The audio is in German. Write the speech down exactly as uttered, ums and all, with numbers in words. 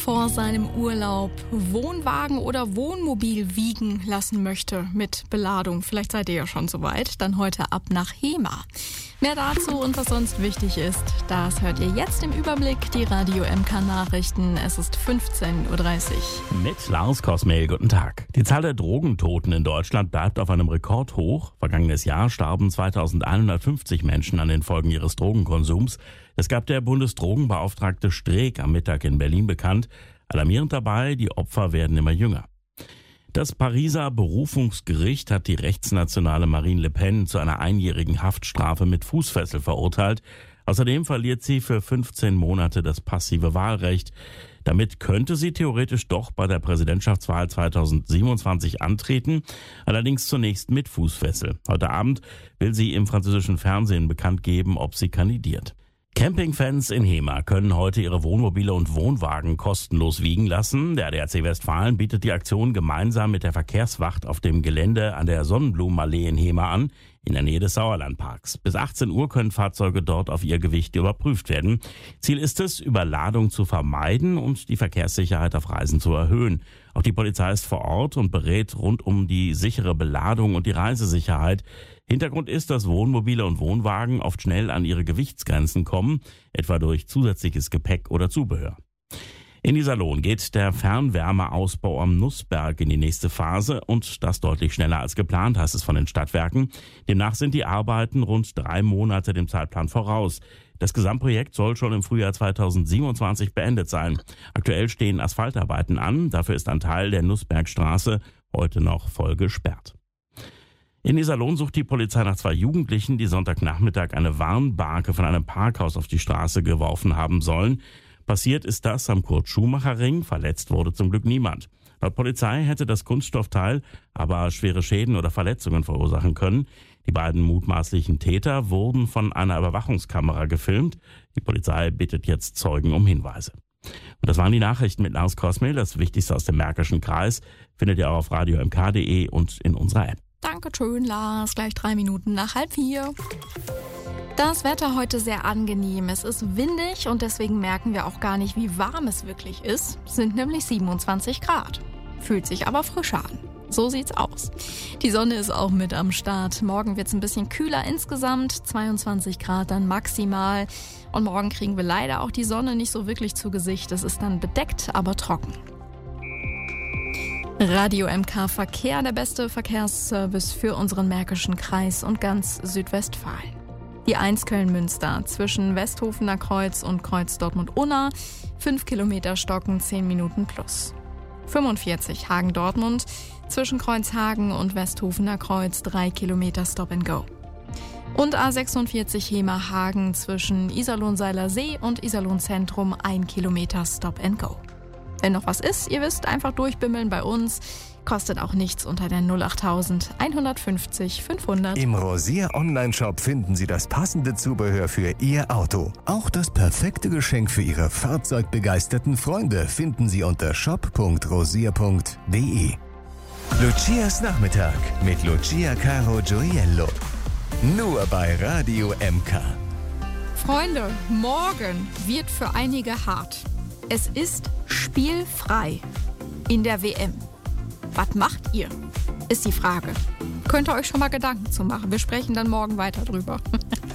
vor seinem Urlaub Wohnwagen oder Wohnmobil wiegen lassen möchte mit Beladung, vielleicht seid ihr ja schon soweit, dann heute ab nach Hemer. Mehr dazu und was sonst wichtig ist, das hört ihr jetzt im Überblick, die Radio M K Nachrichten. Es ist fünfzehn Uhr dreißig. Mit Lars Kosmehl, guten Tag. Die Zahl der Drogentoten in Deutschland bleibt auf einem Rekord hoch. Vergangenes Jahr starben zweitausendeinhundertfünfzig Menschen an den Folgen ihres Drogenkonsums. Das gab der Bundesdrogenbeauftragte Streeck am Mittag in Berlin bekannt. Alarmierend dabei, die Opfer werden immer jünger. Das Pariser Berufungsgericht hat die rechtsnationale Marine Le Pen zu einer einjährigen Haftstrafe mit Fußfessel verurteilt. Außerdem verliert sie für fünfzehn Monate das passive Wahlrecht. Damit könnte sie theoretisch doch bei der Präsidentschaftswahl zweitausendsiebenundzwanzig antreten, allerdings zunächst mit Fußfessel. Heute Abend will sie im französischen Fernsehen bekannt geben, ob sie kandidiert. Campingfans in Hemer können heute ihre Wohnmobile und Wohnwagen kostenlos wiegen lassen. Der A D A C Westfalen bietet die Aktion gemeinsam mit der Verkehrswacht auf dem Gelände an der Sonnenblumenallee in Hemer an, in der Nähe des Sauerlandparks. Bis achtzehn Uhr können Fahrzeuge dort auf ihr Gewicht überprüft werden. Ziel ist es, Überladung zu vermeiden und die Verkehrssicherheit auf Reisen zu erhöhen. Auch die Polizei ist vor Ort und berät rund um die sichere Beladung und die Reisesicherheit. Hintergrund ist, dass Wohnmobile und Wohnwagen oft schnell an ihre Gewichtsgrenzen kommen, etwa durch zusätzliches Gepäck oder Zubehör. In Iserlohn geht der Fernwärmeausbau am Nussberg in die nächste Phase und das deutlich schneller als geplant, heißt es von den Stadtwerken. Demnach sind die Arbeiten rund drei Monate dem Zeitplan voraus. Das Gesamtprojekt soll schon im Frühjahr zweitausendsiebenundzwanzig beendet sein. Aktuell stehen Asphaltarbeiten an, dafür ist ein Teil der Nussbergstraße heute noch voll gesperrt. In Iserlohn sucht die Polizei nach zwei Jugendlichen, die Sonntagnachmittag eine Warnbarke von einem Parkhaus auf die Straße geworfen haben sollen. Passiert ist das am Kurt-Schumacher-Ring, verletzt wurde zum Glück niemand. Laut Polizei hätte das Kunststoffteil aber schwere Schäden oder Verletzungen verursachen können. Die beiden mutmaßlichen Täter wurden von einer Überwachungskamera gefilmt. Die Polizei bittet jetzt Zeugen um Hinweise. Und das waren die Nachrichten mit Lars Kosmehl. Das Wichtigste aus dem Märkischen Kreis findet ihr auch auf radio m k punkt d e und in unserer App. Dankeschön, Lars. Gleich drei Minuten nach halb vier. Das Wetter heute sehr angenehm. Es ist windig und deswegen merken wir auch gar nicht, wie warm es wirklich ist. Es sind nämlich siebenundzwanzig Grad. Fühlt sich aber frischer an. So sieht's aus. Die Sonne ist auch mit am Start. Morgen wird's ein bisschen kühler insgesamt. zweiundzwanzig Grad dann maximal. Und morgen kriegen wir leider auch die Sonne nicht so wirklich zu Gesicht. Es ist dann bedeckt, aber trocken. Radio M K Verkehr, der beste Verkehrsservice für unseren Märkischen Kreis und ganz Südwestfalen. Die eins Köln-Münster zwischen Westhofener Kreuz und Kreuz Dortmund-Unna, fünf Kilometer Stocken, zehn Minuten plus. fünfundvierzig Hagen-Dortmund zwischen Kreuzhagen und Westhofener Kreuz, drei Kilometer Stop and Go. Und A sechsundvierzig Hemer-Hagen zwischen Iserlohn-Seilersee und Iserlohn-Zentrum, ein Kilometer Stop and Go. Wenn noch was ist, ihr wisst, einfach durchbimmeln bei uns. Kostet auch nichts unter der null achttausend einhundertfünfzig fünfhundert. Im Rosier Online-Shop finden Sie das passende Zubehör für Ihr Auto. Auch das perfekte Geschenk für Ihre fahrzeugbegeisterten Freunde finden Sie unter shop punkt rosier punkt d e. Lucias Nachmittag mit Lucia Caro Gioiello. Nur bei Radio M K. Freunde, morgen wird für einige hart. Es ist spielfrei in der W M. Was macht ihr? Ist die Frage. Könnt ihr euch schon mal Gedanken zu machen. Wir sprechen dann morgen weiter drüber.